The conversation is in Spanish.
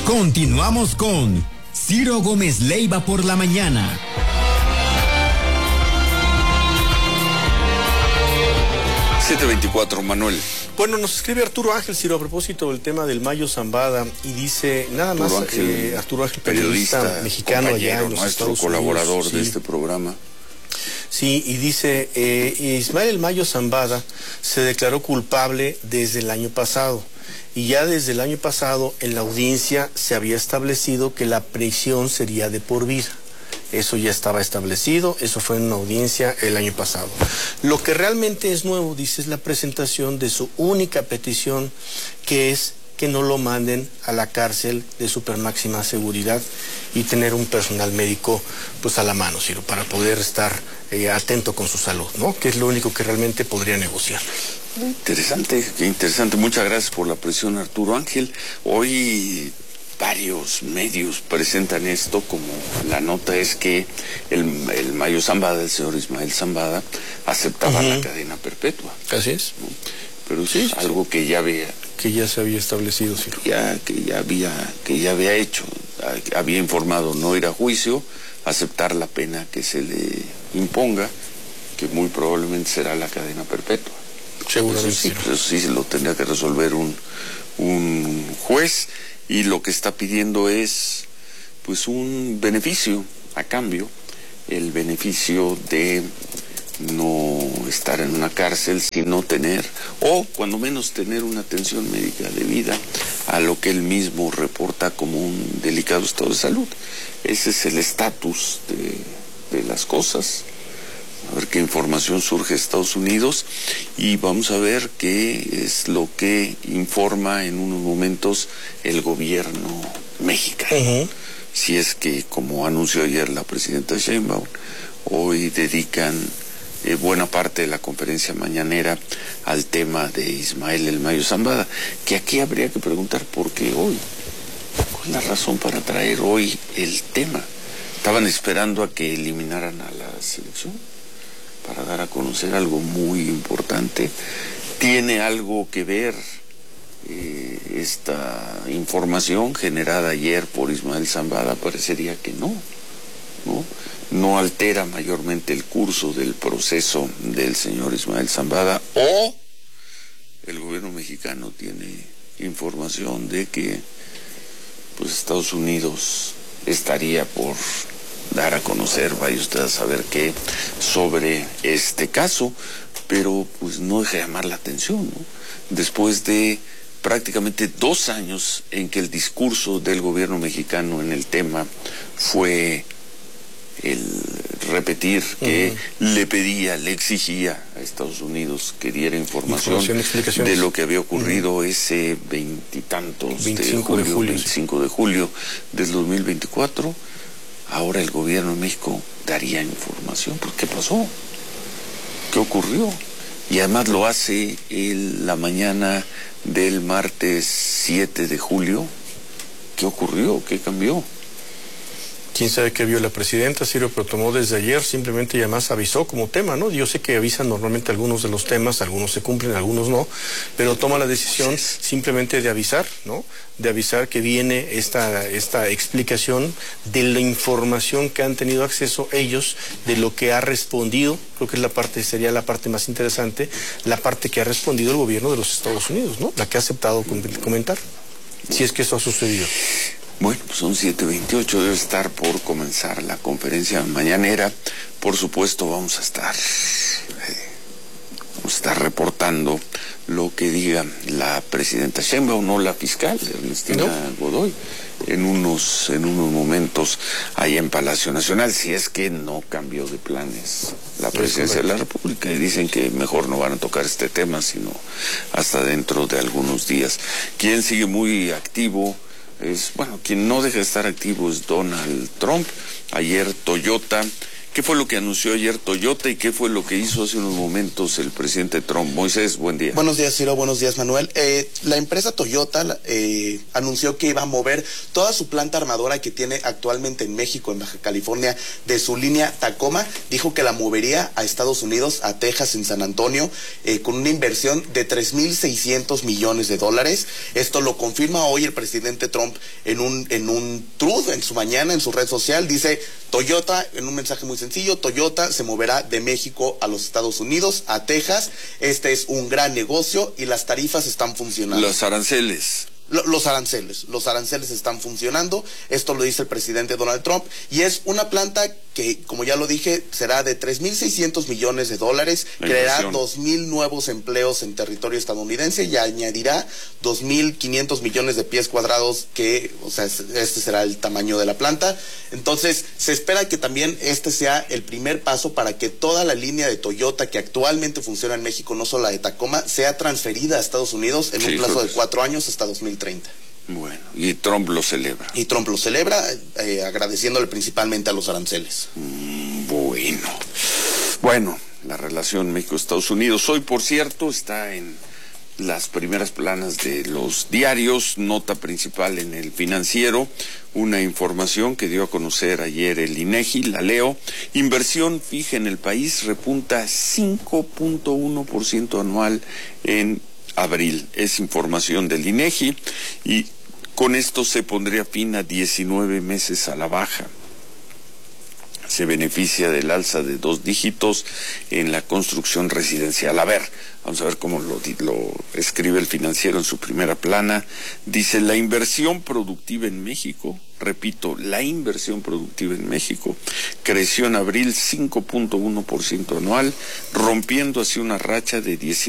Continuamos con Ciro Gómez Leiva por la mañana. $7:24, Manuel. Bueno, nos escribe Arturo Ángel, Ciro, a propósito del tema del Mayo Zambada, y dice, nada más, Arturo Ángel, periodista mexicano allá en los Estados Unidos, colaborador de este programa. Sí, y dice, Ismael El Mayo Zambada se declaró culpable desde el año pasado, y ya desde el año pasado en la audiencia se había establecido que la prisión sería de por vida. Eso ya estaba establecido, eso fue en una audiencia el año pasado. Lo que realmente es nuevo, dice, es la presentación de su única petición, que es que no lo manden a la cárcel de supermáxima seguridad y tener un personal médico pues a la mano, Ciro, para poder estar atento con su salud, ¿no? Que es lo único que realmente podría negociar. Interesante, qué interesante. Muchas gracias por la presión, Arturo Ángel. Hoy varios medios presentan esto como la nota es que el Mayo Zambada, el señor Ismael Zambada, aceptaba la cadena perpetua. Así es. ¿No? Pero sí, es algo que ya había... Que ya se había establecido, Ciro. Que ya había hecho, había informado no ir a juicio, aceptar la pena que se le imponga, que muy probablemente será la cadena perpetua. Seguramente. Eso sí lo tendría que resolver un juez, y lo que está pidiendo es pues un beneficio a cambio, el beneficio de no estar en una cárcel, sino tener, o cuando menos tener una atención médica debida a lo que él mismo reporta como un delicado estado de salud. Ese es el estatus de las cosas. A ver qué información surge de Estados Unidos, y vamos a ver qué es lo que informa en unos momentos el gobierno mexicano. Si es que, como anunció ayer la presidenta Sheinbaum, hoy dedican buena parte de la conferencia mañanera al tema de Ismael El Mayo Zambada, que aquí habría que preguntar por qué hoy. ¿Cuál es la razón para traer hoy el tema? ¿Estaban esperando a que eliminaran a la selección para dar a conocer algo muy importante? ¿Tiene algo que ver esta información generada ayer por Ismael Zambada? Parecería que no altera mayormente el curso del proceso del señor Ismael Zambada, o el gobierno mexicano tiene información de que pues Estados Unidos estaría por dar a conocer, vaya usted a saber qué, sobre este caso, pero pues no deja de llamar la atención, ¿no? Después de prácticamente 2 años en que el discurso del gobierno mexicano en el tema fue el repetir que le exigía a Estados Unidos que diera información de lo que había ocurrido ese 25 de julio del 2024. Ahora el gobierno de México daría información. ¿Por qué pasó? ¿Qué ocurrió? Y además lo hace la mañana del martes 7 de julio. ¿Qué ocurrió? ¿Qué cambió? Quién sabe qué vio la presidenta, Ciro, pero tomó desde ayer, simplemente ya más avisó como tema, ¿no? Yo sé que avisan normalmente algunos de los temas, algunos se cumplen, algunos no, pero toma la decisión simplemente de avisar, ¿no? De avisar que viene esta explicación de la información que han tenido acceso ellos, de lo que ha respondido, creo que sería la parte más interesante, la parte que ha respondido el gobierno de los Estados Unidos, ¿no? La que ha aceptado comentar, si es que eso ha sucedido. Bueno, pues son 7:28, debe estar por comenzar la conferencia mañanera. Por supuesto vamos a estar reportando lo que diga la presidenta Sheinbaum, no la fiscal Ernestina Godoy, en unos momentos ahí en Palacio Nacional, si es que no cambió de planes la presidencia de la República, y dicen que mejor no van a tocar este tema sino hasta dentro de algunos días. Quien sigue muy activo quien no deja de estar activo es Donald Trump. Ayer Toyota ¿Qué fue lo que anunció ayer Toyota y qué fue lo que hizo hace unos momentos el presidente Trump? Moisés, buen día. Buenos días, Ciro. Buenos días, Manuel. La empresa Toyota anunció que iba a mover toda su planta armadora que tiene actualmente en México, en Baja California, de su línea Tacoma. Dijo que la movería a Estados Unidos, a Texas, en San Antonio, con una inversión de $3,600 millones. Esto lo confirma hoy el presidente Trump en un truth en su mañana, en su red social. Dice: Toyota, en un mensaje muy sencillo, Toyota se moverá de México a los Estados Unidos, a Texas. Este es un gran negocio y las tarifas están funcionando. Los aranceles. Los aranceles están funcionando. Esto lo dice el presidente Donald Trump, y es una planta que, como ya lo dije, será de $3,600 millones, creará 2,000 nuevos empleos en territorio estadounidense y añadirá 2,500 millones de pies cuadrados, este será el tamaño de la planta. Entonces, se espera que también este sea el primer paso para que toda la línea de Toyota que actualmente funciona en México, no solo la de Tacoma, sea transferida a Estados Unidos en un plazo de 4 años hasta 2030. Bueno, y Trump lo celebra. Agradeciéndole principalmente a los aranceles. Bueno, la relación México-Estados Unidos hoy, por cierto, está en las primeras planas de los diarios. Nota principal en El Financiero, una información que dio a conocer ayer el INEGI, la leo. Inversión fija en el país repunta 5.1% anual en abril. Es información del INEGI y con esto se pondría fin a 19 meses a la baja. Se beneficia del alza de 2 dígitos en la construcción residencial. A ver, vamos a ver cómo lo escribe El Financiero en su primera plana. Dice: la inversión productiva en México, repito, la inversión productiva en México creció en abril 5.1% anual, rompiendo así una racha de 19